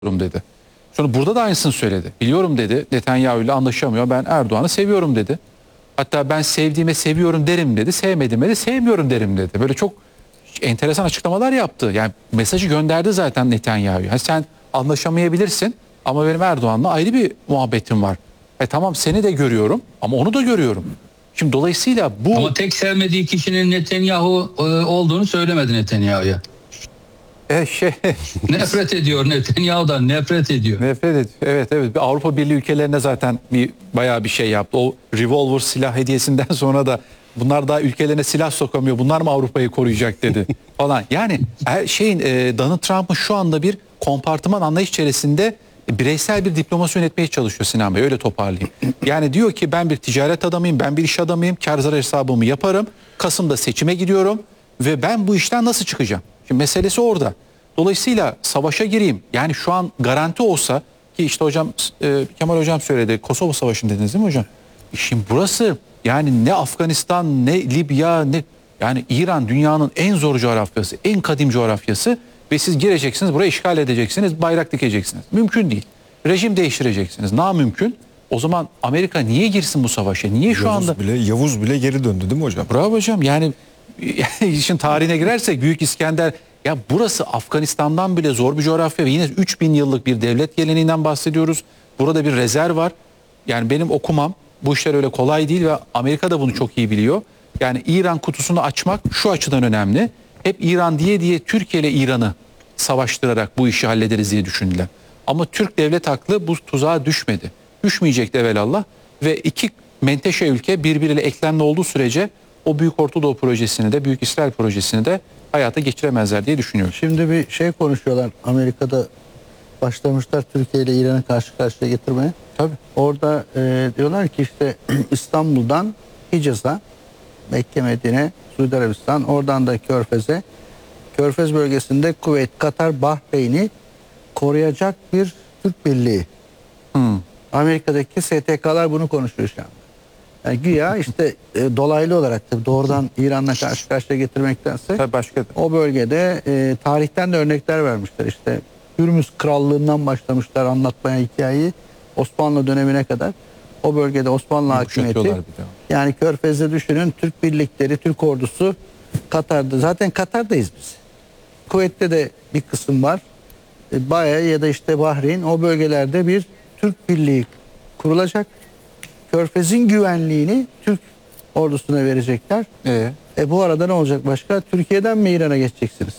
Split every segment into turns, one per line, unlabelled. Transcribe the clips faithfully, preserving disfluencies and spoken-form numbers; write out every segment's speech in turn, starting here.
dedi. Sonra burada da aynısını söyledi. Biliyorum dedi, Netanyahu ile anlaşamıyor. Ben Erdoğan'ı seviyorum dedi. Hatta ben sevdiğime seviyorum derim dedi. Sevmediğime de sevmiyorum derim dedi. Böyle çok enteresan açıklamalar yaptı. Yani mesajı gönderdi zaten Netanyahu'ya. Yani sen anlaşamayabilirsin ama benim Erdoğan'la ayrı bir muhabbetim var. E tamam, seni de görüyorum ama onu da görüyorum. Şimdi dolayısıyla bu...
Ama tek sevmediği kişinin Netanyahu e, olduğunu söylemedi Netanyahu'ya.
E şey...
Nefret ediyor Netanyahu'dan, nefret ediyor.
Nefret ediyor. Evet evet. Avrupa Birliği ülkelerine zaten bir bayağı bir şey yaptı. O revolver silah hediyesinden sonra da bunlar daha ülkelerine silah sokamıyor. Bunlar mı Avrupa'yı koruyacak dedi falan. Yani şeyin e, Donald Trump'ın şu anda bir kompartıman anlayış içerisinde bireysel bir diplomasi yönetmeye çalışıyor Sinan Bey. Öyle toparlayayım. Yani diyor ki ben bir ticaret adamıyım, ben bir iş adamıyım. Kar zarar hesabımı yaparım. Kasım'da seçime gidiyorum ve ben bu işten nasıl çıkacağım? Şimdi meselesi orada. Dolayısıyla savaşa gireyim. Yani şu an garanti olsa ki işte hocam e, Kemal hocam söyledi. Kosova Savaşı'nı dediniz değil mi hocam? Şimdi burası yani ne Afganistan ne Libya ne yani İran dünyanın en zor coğrafyası, en kadim coğrafyası ve siz gireceksiniz, burayı işgal edeceksiniz, bayrak dikeceksiniz. Mümkün değil. Rejim değiştireceksiniz. Namümkün. O zaman Amerika niye girsin bu savaşa? Niye şu
Yavuz
anda?
Bile, Yavuz bile geri döndü değil mi hocam?
Bravo hocam. Yani işin tarihine girersek Büyük İskender, ya burası Afganistan'dan bile zor bir coğrafya ve yine üç bin yıllık bir devlet geleneğinden bahsediyoruz. Burada bir rezerv var. Yani benim okumam, bu işler öyle kolay değil ve Amerika da bunu çok iyi biliyor. Yani İran kutusunu açmak şu açıdan önemli. Hep İran diye diye Türkiye ile İran'ı savaştırarak bu işi hallederiz diye düşündüler. Ama Türk devlet aklı bu tuzağa düşmedi. Düşmeyecekti evelallah ve iki menteşe ülke birbiriyle eklemli olduğu sürece o Büyük Orta Doğu projesini de Büyük İsrail projesini de hayata geçiremezler diye düşünüyorum.
Şimdi bir şey konuşuyorlar. Amerika'da başlamışlar Türkiye ile İran'ı karşı karşıya getirmeye.
Tabii.
Orada e, diyorlar ki işte İstanbul'dan Hicaz'a, Mekke, Medine, Suudi Arabistan, oradan da Körfez'e, Körfez bölgesinde Kuveyt, Katar, Bahreyn'i koruyacak bir Türk Birliği.
Hmm.
Amerika'daki S T K'lar bunu konuşuyor şu an. Yani güya işte e, dolaylı olarak tabii doğrudan İran'la karşı karşıya getirmektense
Tabii başka.
o bölgede e, tarihten de örnekler vermişler. İşte Hürmüz Krallığı'ndan başlamışlar anlatmaya hikayeyi Osmanlı dönemine kadar. O bölgede Osmanlı hakimiyeti. Yani Körfez'de düşünün, Türk birlikleri, Türk ordusu Katar'da. Zaten Katar'dayız biz. Kuveyt'te de bir kısım var. E, Baye ya da işte Bahreyn, o bölgelerde bir Türk birliği kurulacak. Körfez'in güvenliğini Türk ordusuna verecekler.
Ee?
E bu arada ne olacak başka? Türkiye'den mi İran'a geçeceksiniz?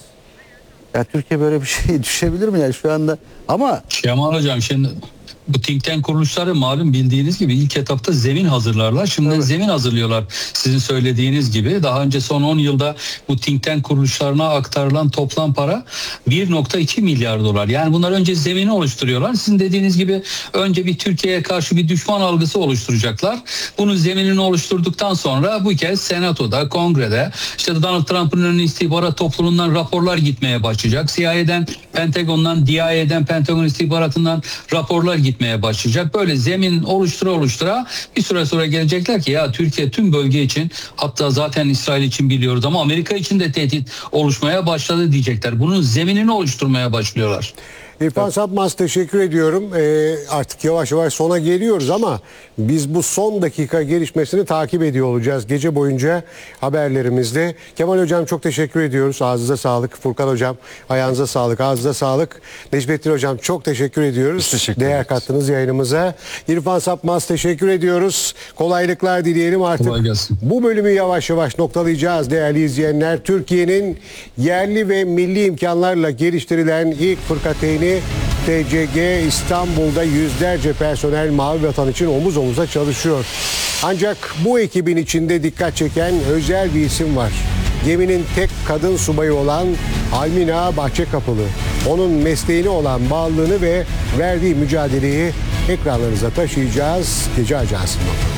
Ya Türkiye böyle bir şey düşebilir mi yani şu anda? Ama
Kemal hocam şimdi bu think tank kuruluşları malum bildiğiniz gibi ilk etapta zemin hazırlarlar. Şimdi
evet.
zemin hazırlıyorlar sizin söylediğiniz gibi. Daha önce son on yılda bu think tank kuruluşlarına aktarılan toplam para bir nokta iki milyar dolar. Yani bunlar önce zemini oluşturuyorlar. Sizin dediğiniz gibi önce bir Türkiye'ye karşı bir düşman algısı oluşturacaklar. Bunun zeminini oluşturduktan sonra bu kez Senato'da, Kongrede, işte Donald Trump'ın önüne istihbarat topluluğundan raporlar gitmeye başlayacak. C I A'den, Pentagon'dan, D I A'den, Pentagon istihbaratından raporlar gitmeye başlayacak. Böyle zemin oluştura oluştura bir süre sonra gelecekler ki ya Türkiye tüm bölge için, hatta zaten İsrail için biliyoruz ama Amerika için de tehdit oluşmaya başladı diyecekler. Bunun zeminini oluşturmaya başlıyorlar.
İrfan Sapmaz, teşekkür ediyorum. Ee, artık yavaş yavaş sona geliyoruz ama biz bu son dakika gelişmesini takip ediyor olacağız gece boyunca haberlerimizde. Kemal Hocam çok teşekkür ediyoruz. Ağzınıza sağlık. Furkan Hocam ayağınıza sağlık, ağzınıza sağlık. Necmettin Hocam çok teşekkür ediyoruz.
Teşekkür
Değer
ederiz.
kattınız yayınımıza. İrfan Sapmaz, teşekkür ediyoruz. Kolaylıklar dileyelim artık.
Kolay gelsin.
Bu bölümü yavaş yavaş noktalayacağız değerli izleyenler. Türkiye'nin yerli ve milli imkanlarla geliştirilen ilk fırkateyni T C G İstanbul'da yüzlerce personel Mavi Vatan için omuz omuza çalışıyor. Ancak bu ekibin içinde dikkat çeken özel bir isim var. Geminin tek kadın subayı olan Almina Bahçekapılı. Onun mesleğine olan bağlılığını ve verdiği mücadeleyi ekranlarınıza taşıyacağız. Gece Ajansı'nda.